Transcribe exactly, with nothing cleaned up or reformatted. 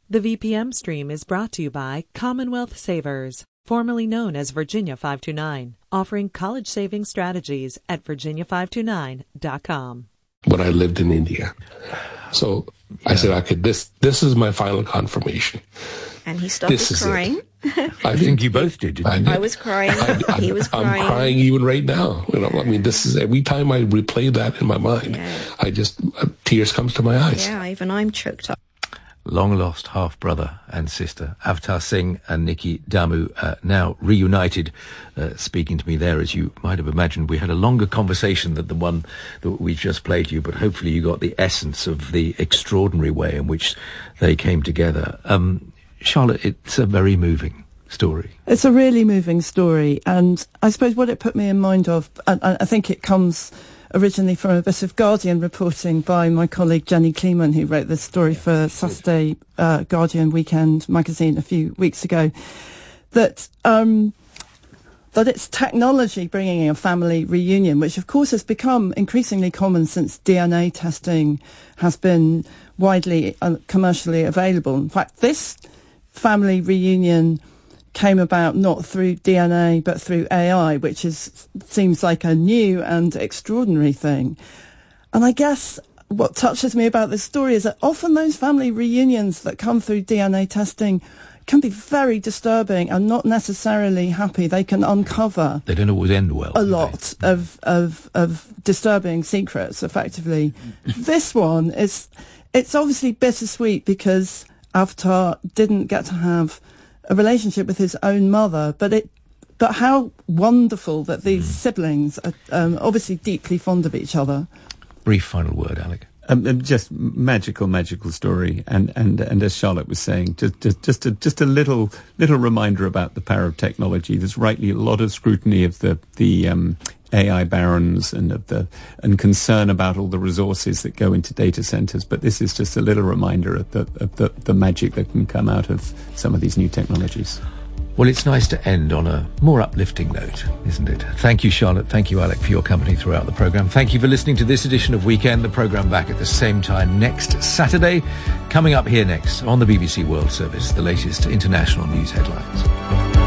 The V P M stream is brought to you by Commonwealth Savers, formerly known as Virginia five two nine, offering college saving strategies at virginia five two nine dot com. When I lived in India. So yeah. I said, I could, this, this is my final confirmation. And he started this crying. I think you both did, didn't I, you? did. I was crying. I, I, he was crying. I'm crying even right now. You know, I mean, this is every time I replay that in my mind, yeah. I just uh, tears comes to my eyes. Yeah, even I'm choked up. Long-lost half-brother and sister, Avtar Singh and Nikki Damu, uh, now reunited, uh, speaking to me there. As you might have imagined, we had a longer conversation than the one that we just played you, but hopefully you got the essence of the extraordinary way in which they came together. Um, Charlotte, it's a very moving story. It's a really moving story, and I suppose what it put me in mind of, and I think it comes originally from a bit of Guardian reporting by my colleague Jenny Kleeman, who wrote this story for Saturday uh, Guardian Weekend magazine a few weeks ago, that um, that it's technology bringing a family reunion, which of course has become increasingly common since D N A testing has been widely uh, commercially available. In fact, this family reunion came about not through D N A but through A I, which is seems like a new and extraordinary thing. And I guess what touches me about this story is that often those family reunions that come through D N A testing can be very disturbing and not necessarily happy. They can uncover they don't always end well a lot of, of of disturbing secrets, effectively. This one is it's obviously bittersweet because Avtar didn't get to have a relationship with his own mother, but it, but how wonderful that these mm. siblings are um, obviously deeply fond of each other. Brief final word, Alec. Um, just magical, magical story, and, and, and as Charlotte was saying, just just just a, just a little little reminder about the power of technology. There's rightly a lot of scrutiny of the the um, A I barons and of the and concern about all the resources that go into data centers, but this is just a little reminder of the of the, the magic that can come out of some of these new technologies. Well, it's nice to end on a more uplifting note, isn't it? Thank you, Charlotte. Thank you, Alec, for your company throughout the programme. Thank you for listening to this edition of Weekend. The programme back at the same time next Saturday. Coming up here next on the B B C World Service, the latest international news headlines.